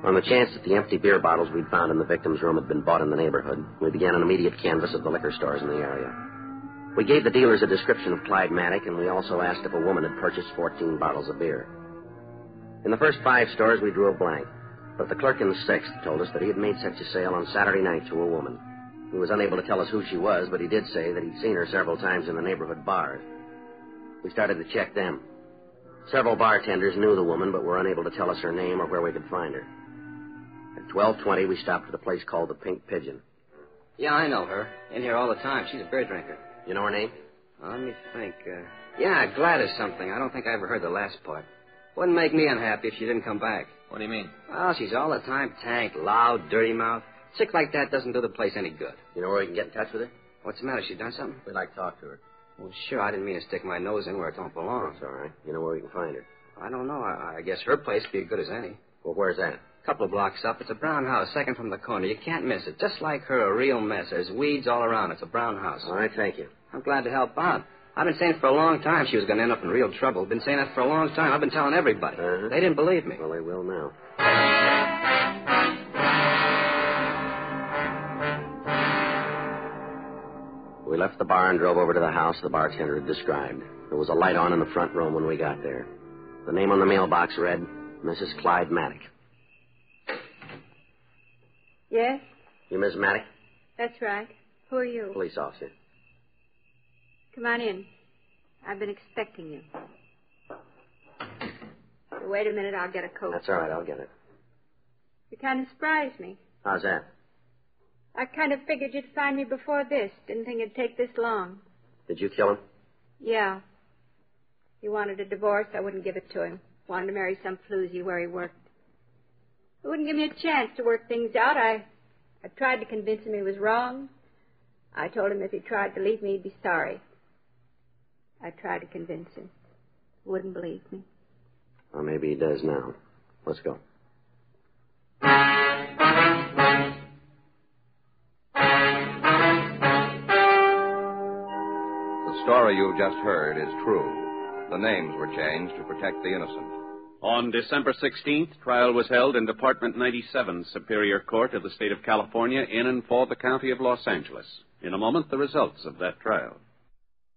On the chance that the empty beer bottles we'd found in the victim's room had been bought in the neighborhood, we began an immediate canvass of the liquor stores in the area. We gave the dealers a description of Clyde Maddock, and we also asked if a woman had purchased 14 bottles of beer. In the first 5 stores, we drew a blank, but the clerk in the 6th told us that he had made such a sale on Saturday night to a woman. He was unable to tell us who she was, but he did say that he'd seen her several times in the neighborhood bars. We started to check them. Several bartenders knew the woman, but were unable to tell us her name or where we could find her. At 12:20, we stopped at a place called the Pink Pigeon. Yeah, I know her. In here all the time. She's a beer drinker. You know her name? Let me think. Yeah, Gladys something. I don't think I ever heard the last part. Wouldn't make me unhappy if she didn't come back. What do you mean? Well, she's all the time tanked, loud, dirty mouth. Chick like that doesn't do the place any good. You know where we can get in touch with her? What's the matter? She done something? We'd like to talk to her. Well, sure. I didn't mean to stick my nose in where it don't belong. That's all right. You know where we can find her? I don't know. I guess her place would be as good as any. Well, where's that? Couple of blocks up. It's a brown house, second from the corner. You can't miss it. Just like her, a real mess. There's weeds all around. It's a brown house. All right, thank you. I'm glad to help out. I've been saying for a long time she was going to end up in real trouble. Been saying that for a long time. I've been telling everybody. Uh-huh. They didn't believe me. Well, they will now. We left the bar and drove over to the house the bartender had described. There was a light on in the front room when we got there. The name on the mailbox read, Mrs. Clyde Maddock. Yes? You Miss Maddock? That's right. Who are you? Police officer. Come on in. I've been expecting you. Wait a minute, I'll get a coat. That's all right, I'll get it. You kind of surprised me. How's that? I kind of figured you'd find me before this. Didn't think it'd take this long. Did you kill him? Yeah. He wanted a divorce. I wouldn't give it to him. Wanted to marry some floozy where he worked. He wouldn't give me a chance to work things out. I tried to convince him he was wrong. I told him if he tried to leave me, he'd be sorry. I tried to convince him. He wouldn't believe me. Well, maybe he does now. Let's go. The story you've just heard is true. The names were changed to protect the innocent. On December 16th, trial was held in Department 97, Superior Court of the State of California, in and for the County of Los Angeles. In a moment, the results of that trial.